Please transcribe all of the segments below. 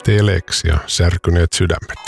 Telex ja Särkyneet sydämet.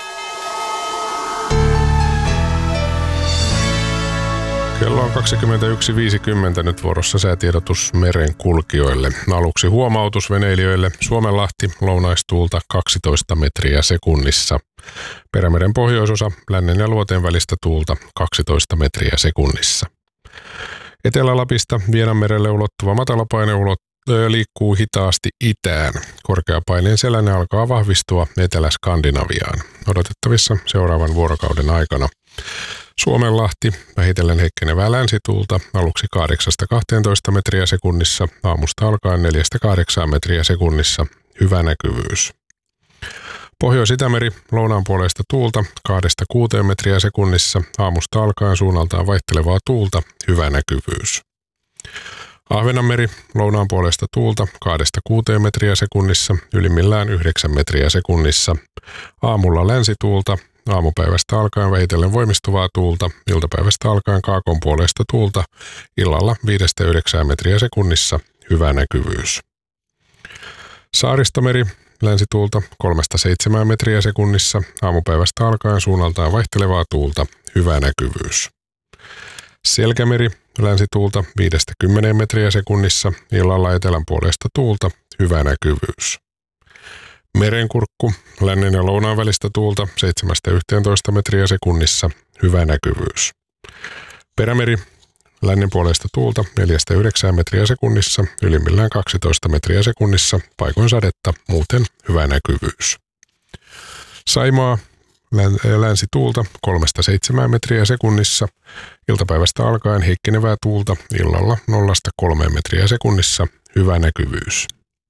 Kello on 21.50 nyt vuorossa säätiedotus merenkulkijoille. Aluksi huomautus veneilijöille. Suomenlahti lounaistuulta 12 metriä sekunnissa. Perämeren pohjoisosa lännen ja luoteen välistä tuulta 12 metriä sekunnissa. Etelä-Lapista Vienanmerelle ulottuva matalapaine liikkuu hitaasti itään. Korkeapaineen selänne alkaa vahvistua Etelä-Skandinaviaan. Odotettavissa seuraavan vuorokauden aikana. Suomenlahti vähitellen heikkenevää länsituulta aluksi 8-12 metriä sekunnissa, aamusta alkaen 4-8 metriä sekunnissa, hyvä näkyvyys. Pohjois-Itämeri lounaan puolesta tuulta 2-6 metriä sekunnissa, aamusta alkaen suunnaltaan vaihtelevaa tuulta, hyvä näkyvyys. Ahvenanmeri lounaan puolesta tuulta 2-6 metriä sekunnissa, ylimmillään 9 metriä sekunnissa, aamulla länsituulta, aamupäivästä alkaen vähitellen voimistuvaa tuulta, iltapäivästä alkaen kaakon puolesta tuulta, illalla 5-9 metriä sekunnissa, hyvä näkyvyys. Saaristomeri länsituulta 3-7 metriä sekunnissa, aamupäivästä alkaen suunnaltaan vaihtelevaa tuulta, hyvä näkyvyys. Selkämeri länsituulta 5-10 metriä sekunnissa, illalla etelän puolesta tuulta, hyvä näkyvyys. Merenkurkku lännen ja lounaan välistä tuulta 7-11 metriä sekunnissa, hyvä näkyvyys. Perämeri lännen puolesta tuulta 4-9 metriä sekunnissa, ylimmillään 12 metriä sekunnissa, paikoin sadetta, muuten hyvä näkyvyys. Saimaa länsituulta 3-7 metriä sekunnissa, iltapäivästä alkaen heikkenevää tuulta, illalla 0-3 metriä sekunnissa, hyvä näkyvyys.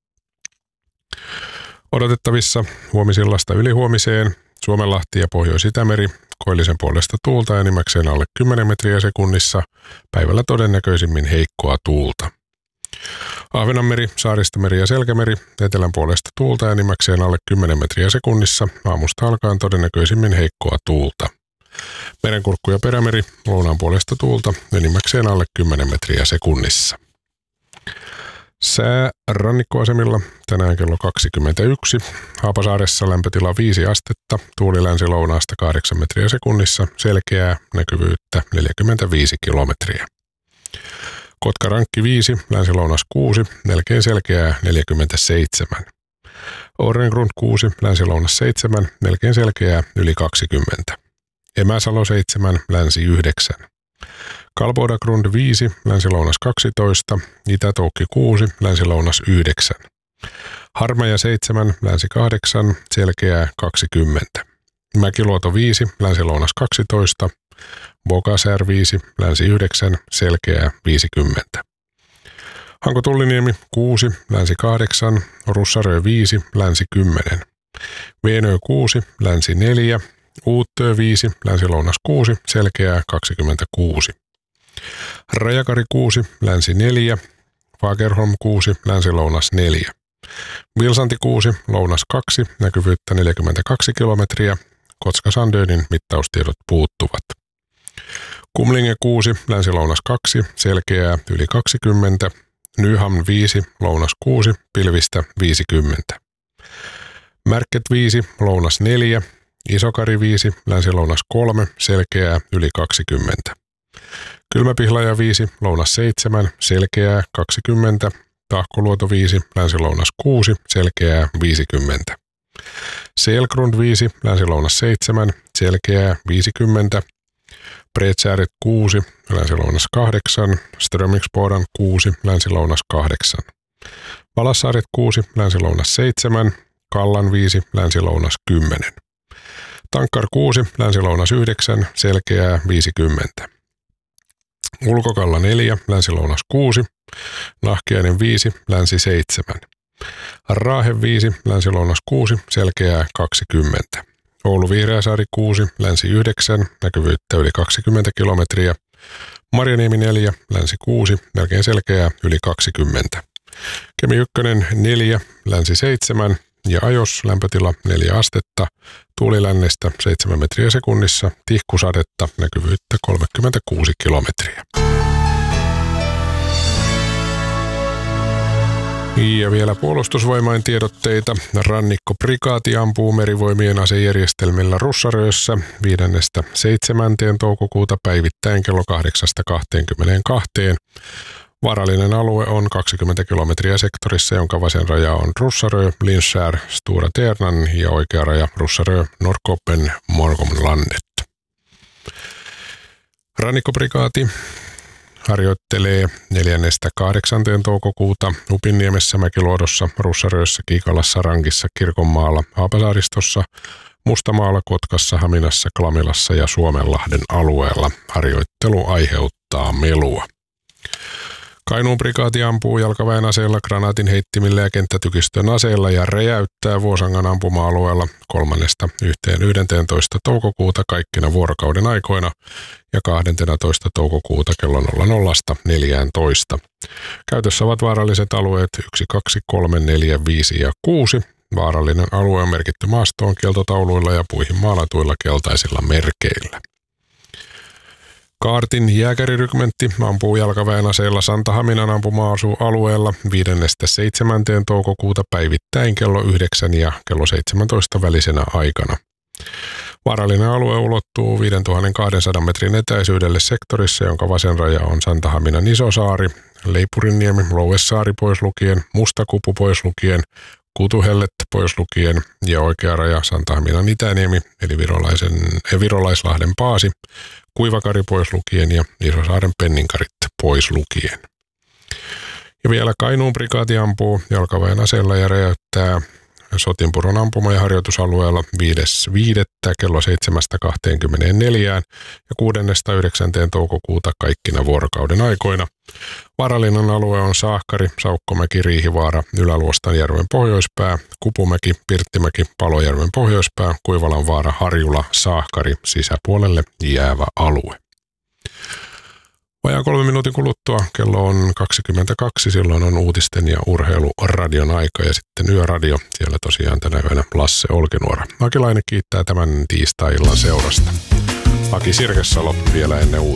Odotettavissa huomisillasta ylihuomiseen Suomenlahti ja Pohjois-Itämeri koillisen puolesta tuulta enimmäkseen alle 10 metriä sekunnissa, päivällä todennäköisimmin heikkoa tuulta. Ahvenanmeri, Saaristomeri ja Selkämeri etelän puolesta tuulta enimmäkseen alle 10 metriä sekunnissa, aamusta alkaen todennäköisimmin heikkoa tuulta. Merenkurkku ja Perämeri lounaan puolesta tuulta enimmäkseen alle 10 metriä sekunnissa. Sää rannikkoasemilla tänään kello 21. Haapasaaressa lämpötila 5 astetta, tuuli länsi-lounaasta 8 metriä sekunnissa, selkeää näkyvyyttä 45 kilometriä. Kotkarankki 5, länsi-lounas 6, melkein selkeää 47. Orrengrund 6, länsi-lounas 7, melkein selkeää yli 20. Emäsalo 7, länsi 9. Kalbodagrund 5, länsi-lounas 12, Itä-Toukki 6, länsi-lounas 9. Harmeja 7, länsi 8, selkeää 20. Mäkiluoto 5, länsi-lounas 12, Bogasär 5, länsi 9, selkeää 50. Hanko-Tulliniemi 6, länsi 8, Russarö 5, länsi 10. Veenö 6, länsi 4, Uuttö 5, länsi-lounas 6, selkeää 26. Rajakari 6, länsi 4, Fagerholm 6, länsi-lounas 4. Vilsanti 6, lounas 2, näkyvyyttä 42 kilometriä, Kotka-Sandönin mittaustiedot puuttuvat. Kumlinge 6, länsi-lounas 2, selkeää yli 20, Nyhamn 5, lounas 6, pilvistä 50. Märket 5, lounas 4, Isokari 5, länsi-lounas 3, selkeää yli 20. Kylmäpihlaja 5, lounas 7, selkeää 20. Tahkoluoto 5, länsi-lounas 6, selkeää 50. Selgrund 5, länsi-lounas 7, selkeää 50. Bredsääret 6, länsi-lounas 8, Strömingsbodan 6, länsi-lounas 8. Valassaaret 6, länsi-lounas 7, Kallan 5, länsi-lounas 10. Tankkar 6, länsi-lounas 9, selkeää 50. Ulkokalla 4, länsi-lounas 6, Nahkiainen 5, länsi 7. Raahe 5, länsi-lounas 6, selkeää 20. Oulu Vihreäsaari 6, länsi 9, näkyvyyttä yli 20 kilometriä. Marjaniemi 4, länsi 6, melkein selkeää yli 20. Kemi 1 4, länsi 7 ja Ajos lämpötila 4 astetta, tuuli lännestä 7 metriä sekunnissa, tihkusadetta, näkyvyyttä 36 kilometriä. Ja vielä puolustusvoimain tiedotteita. Rannikkoprikaati ampuu merivoimien asejärjestelmillä Russarössä 5.–7. toukokuuta päivittäin kello 8–22. Vaarallinen alue on 20 kilometriä sektorissa, jonka vasen raja on Russarö, Linskär, Stora Ternan ja oikea raja Russarö, Norrkoppen, Morgomlandet. Rannikkoprikaati harjoittelee 4.–8. toukokuuta Upinniemessä, Mäkiluodossa, Russarössä, Kiikalassa, Rankissa, Kirkonmaalla, Haapasaaristossa, Mustamaalla, Kotkassa, Haminassa, Klamilassa ja Suomenlahden alueella. Harjoittelu aiheuttaa melua. Kainuun prikaati ampuu jalkaväen aseella, granaatin heittimillä ja kenttätykistön aseella ja räjäyttää Vuosangan ampuma-alueella 3.–11. toukokuuta kaikkina vuorokauden aikoina ja 12. toukokuuta kello 00–14. Käytössä ovat vaaralliset alueet 1, 2, 3, 4, 5 ja 6. Vaarallinen alue on merkitty maastoon kieltotauluilla ja puihin maalatuilla keltaisilla merkeillä. Kaartin jääkärirykmentti ampuu jalkaväen aseella Santahaminan ampuma-alueella 5.–7. toukokuuta päivittäin kello 9 ja kello 17 välisenä aikana. Vaarallinen alue ulottuu 5200 metrin etäisyydelle sektorissa, jonka vasen raja on Santahaminan Isosaari, Leipurinniemi, Louesaari pois lukien, Mustakupu pois lukien, Kutuhellet pois lukien ja oikea raja Santahaminan Itäniemi eli Virolaislahden Paasi, Kuivakari pois lukien ja Isosaaren Penninkarit pois lukien. Ja vielä Kainuun prikaati ampuu jalkaväen aseella ja räjäyttää Sotinpuron ampuma- ja harjoitusalueella 5.5. kello 7.24 ja 6.–9. toukokuuta kaikkina vuorokauden aikoina. Vaarallinen alue on Saahkari, Saukkomäki, Riihivaara, Ylä-Luostanjärven pohjoispää, Kupumäki, Pirttimäki, Palojärven pohjoispää, Kuivalanvaara, Harjula, Saahkari, sisäpuolelle jäävä alue. Vajaan 3 minuutin kuluttua kello on 22, silloin on uutisten ja urheiluradion aika ja sitten Yöradio. Siellä tosiaan tänä yönä Lasse Olkinuora. Aki Laine kiittää tämän tiistai-illan seurasta. Aki Sirkessalo vielä ennen uutisia.